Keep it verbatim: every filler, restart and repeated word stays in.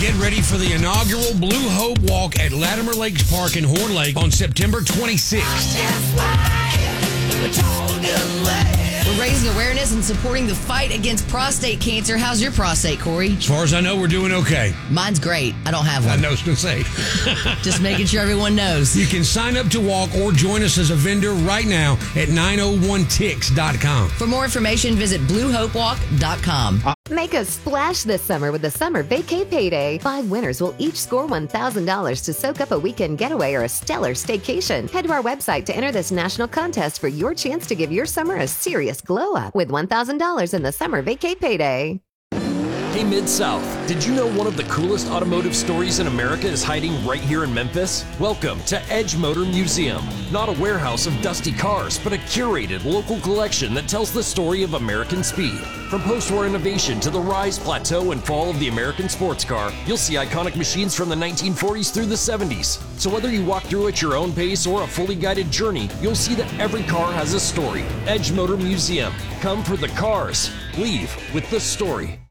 Get ready for the inaugural Blue Hope Walk at Latimer Lakes Park in Horn Lake on September twenty-sixth. We're raising awareness and supporting the fight against prostate cancer. How's your prostate, Corey? As far as I know, we're doing okay. Mine's great. I don't have I one. know it's to say. Just making sure everyone knows. You can sign up to walk or join us as a vendor right now at nine oh one ticks dot com. For more information, visit blue hope walk dot com. Make a splash this summer with the Summer Vacay Payday. Five winners will each score one thousand dollars to soak up a weekend getaway or a stellar staycation. Head to our website to enter this national contest for your chance to give your summer a serious glow up with one thousand dollars in the Summer Vacay Payday. Hey Mid-South, did you know one of the coolest automotive stories in America is hiding right here in Memphis? Welcome to Edge Motor Museum. Not a warehouse of dusty cars, but a curated local collection that tells the story of American speed. From post-war innovation to the rise, plateau, and fall of the American sports car, you'll see iconic machines from the nineteen forties through the seventies. So whether you walk through at your own pace or a fully guided journey, you'll see that every car has a story. Edge Motor Museum. Come for the cars. Leave with the story.